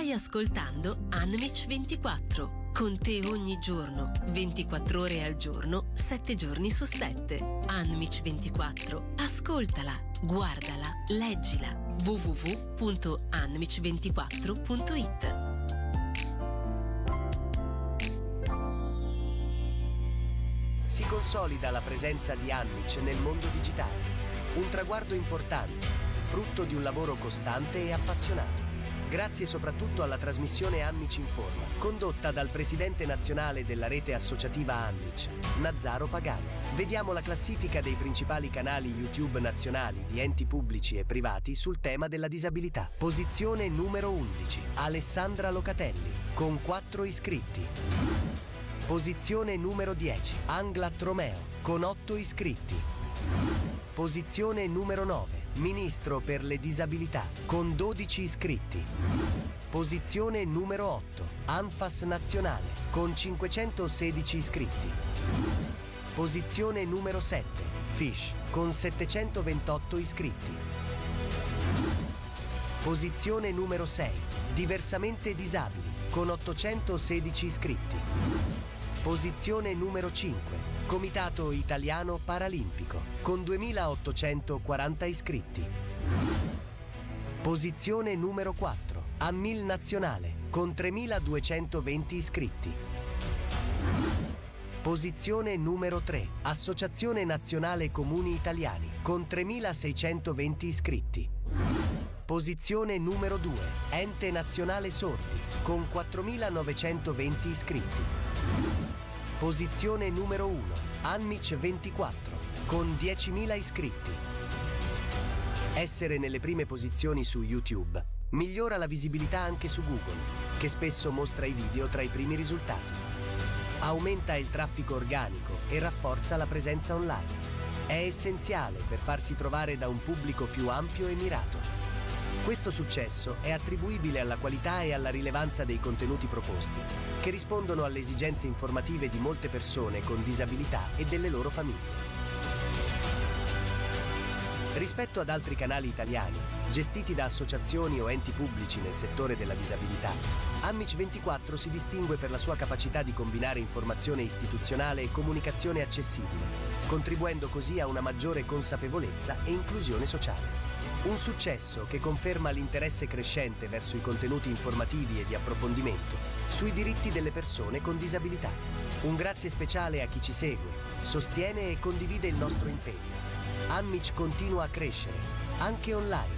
Stai ascoltando Anmic 24. Con te ogni giorno, 24 ore al giorno, 7 giorni su 7. Anmic 24. Ascoltala, guardala, leggila. www.anmic24.it. Si consolida la presenza di Anmic nel mondo digitale. Un traguardo importante, frutto di un lavoro costante e appassionato. Grazie soprattutto alla trasmissione Anmic Informa, condotta dal presidente nazionale della rete associativa Anmic, Nazzaro Pagano. Vediamo la classifica dei principali canali YouTube nazionali di enti pubblici e privati sul tema della disabilità. Posizione numero 11, Alessandra Locatelli, con 4 iscritti. Posizione numero 10, Anglat Romeo, con 8 iscritti. Posizione numero 9, Ministro per le disabilità, con 12 iscritti. Posizione numero 8, Anfas Nazionale, con 516 iscritti. Posizione numero 7, Fish, con 728 iscritti. Posizione numero 6, Diversamente Disabili, con 816 iscritti. Posizione numero 5, Comitato Italiano Paralimpico, con 2840 iscritti. Posizione numero 4, Ammil Nazionale, con 3220 iscritti. Posizione numero 3, Associazione Nazionale Comuni Italiani, con 3620 iscritti. Posizione numero 2, Ente Nazionale Sordi, con 4920 iscritti. Posizione numero 1, Anmic 24, con 10.000 iscritti. Essere nelle prime posizioni su YouTube migliora la visibilità anche su Google, che spesso mostra i video tra i primi risultati. Aumenta il traffico organico e rafforza la presenza online. È essenziale per farsi trovare da un pubblico più ampio e mirato. Questo successo è attribuibile alla qualità e alla rilevanza dei contenuti proposti, che rispondono alle esigenze informative di molte persone con disabilità e delle loro famiglie. Rispetto ad altri canali italiani, gestiti da associazioni o enti pubblici nel settore della disabilità, Anmic 24 si distingue per la sua capacità di combinare informazione istituzionale e comunicazione accessibile, contribuendo così a una maggiore consapevolezza e inclusione sociale. Un successo che conferma l'interesse crescente verso i contenuti informativi e di approfondimento sui diritti delle persone con disabilità. Un grazie speciale a chi ci segue, sostiene e condivide il nostro impegno. Anmic continua a crescere, anche online.